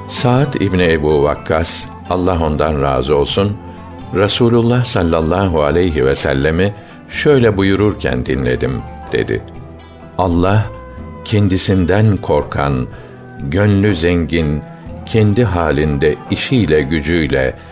Sa'd İbni Ebu Vakkas, Allah ondan razı olsun, Resulullah sallallahu aleyhi ve sellemi şöyle buyururken dinledim, dedi. Allah, kendisinden korkan, gönlü zengin, kendi halinde işiyle gücüyle